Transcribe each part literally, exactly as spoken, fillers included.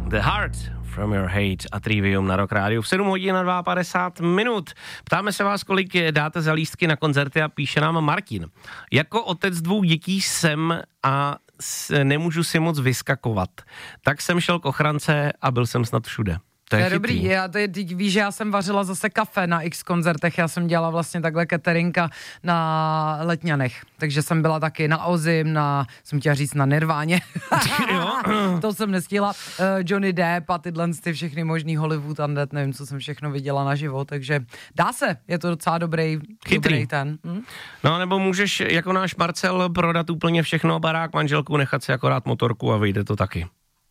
The Heart from Your Hate a Trivium na Rock Rádiu v sedm hodin a padesát dva minut. Ptáme se vás, kolik dáte za lístky na koncerty a píše nám Martin. Jako otec dvou dětí jsem a nemůžu si moc vyskakovat. Tak jsem šel k ochrance a byl jsem snad všude. To je, to je dobrý, já teď víš, že já jsem vařila zase kafe na X koncertech, já jsem dělala vlastně takhle caterinka na Letňanech, takže jsem byla taky na Ozim, na, jsem chtěla říct na Nirváně, to jsem nestihla, uh, Johnny Depp a tyhle ty všechny možný Hollywood Undead, nevím, co jsem všechno viděla naživo, takže dá se, je to docela dobrý, dobrý ten. Hm? No nebo můžeš jako náš Marcel prodat úplně všechno, barák, manželku, nechat si akorát motorku a vyjde to taky.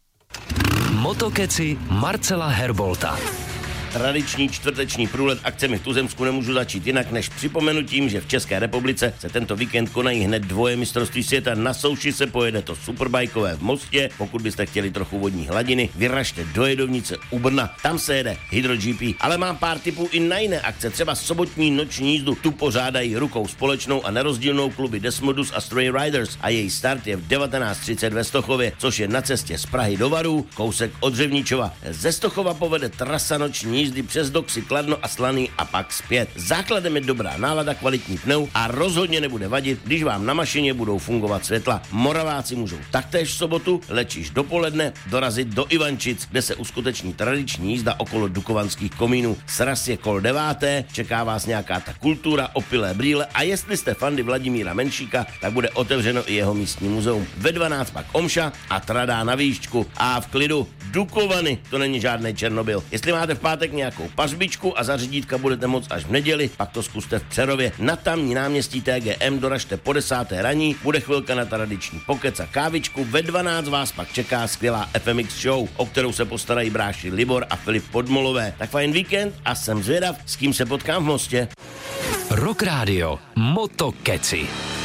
Motokeci Marcela Herbolta. Tradiční čtvrteční průlet akcemi v tuzemsku nemůžu začít jinak než připomenutím, že v České republice se tento víkend konají hned dvoje mistrovství světa. Na souši se pojede to superbajkové v Mostě. Pokud byste chtěli trochu vodní hladiny, vyražte do Jedovnice u Brna. Tam se jede Hydro G P. Ale mám pár tipů i na jiné akce, třeba sobotní noční jízdu. Tu pořádají rukou společnou a nerozdílnou kluby Desmodus a Stray Riders a její start je v devatenáct třicet ve Stochově, což je na cestě z Prahy do Varů, kousek od Řevničova. Ze Stochova povede trasa noční jízdy přes Doxy, Kladno a Slaný a pak zpět. Základem je dobrá nálada, kvalitní pneu a rozhodně nebude vadit, když vám na mašině budou fungovat světla. Moraváci můžou taktéž v sobotu, leč dopoledne dorazit do Ivančic, kde se uskuteční tradiční jízda okolo dukovanských komínů. Sraz je kol deváté, čeká vás nějaká ta kultura, opilé brýle a jestli jste fandy Vladimíra Menšíka, tak bude otevřeno i jeho místní muzeum. Ve dvanáct pak omša a tradá na výšku a v klidu Dukovany, to není žádný Černobyl. Jestli máte v pátek nějakou pařbičku a zařídítka budete moct až v neděli, pak to zkuste v Přerově. Na tamní náměstí T G M doražte po desáté raní, bude chvilka na tradiční pokec a kávičku, ve dvanáct vás pak čeká skvělá F M X show, o kterou se postarají bráši Libor a Filip Podmolové. Tak fajn víkend a jsem zvědav, s kým se potkám v Mostě. Rock Radio Motokeci.